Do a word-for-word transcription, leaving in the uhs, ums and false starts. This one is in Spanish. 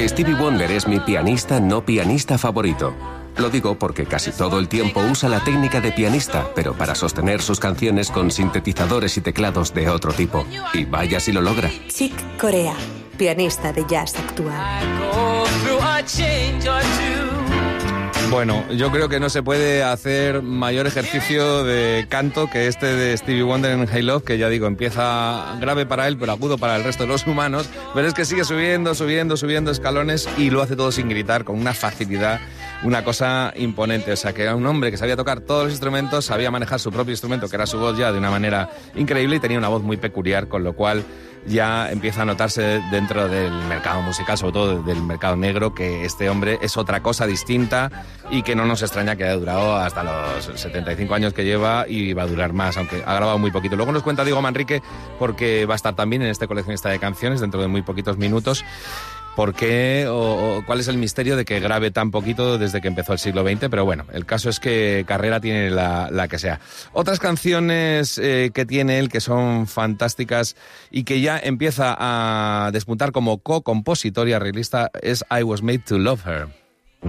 Stevie Wonder es mi pianista no pianista favorito. Lo digo porque casi todo el tiempo usa la técnica de pianista, pero para sostener sus canciones con sintetizadores y teclados de otro tipo. Y vaya si lo logra. Chick Corea, pianista de jazz actual. Bueno, yo creo que no se puede hacer mayor ejercicio de canto que este de Stevie Wonder en Hey Love, que ya digo, empieza grave para él, pero agudo para el resto de los humanos, pero es que sigue subiendo, subiendo, subiendo escalones y lo hace todo sin gritar, con una facilidad, una cosa imponente. O sea, que era un hombre que sabía tocar todos los instrumentos, sabía manejar su propio instrumento, que era su voz ya, de una manera increíble, y tenía una voz muy peculiar, con lo cual ya empieza a notarse dentro del mercado musical, sobre todo del mercado negro, que este hombre es otra cosa distinta y que no nos extraña que haya durado hasta los setenta y cinco años que lleva y va a durar más, aunque ha grabado muy poquito. Luego nos cuenta Diego Manrique, porque va a estar también en este coleccionista de canciones dentro de muy poquitos minutos, ¿por qué o, o cuál es el misterio de que grabe tan poquito desde que empezó el siglo veinte? Pero bueno, el caso es que carrera tiene la, la que sea. Otras canciones eh, que tiene él que son fantásticas y que ya empieza a despuntar como co-compositor y arreglista es I Was Made to Love Her.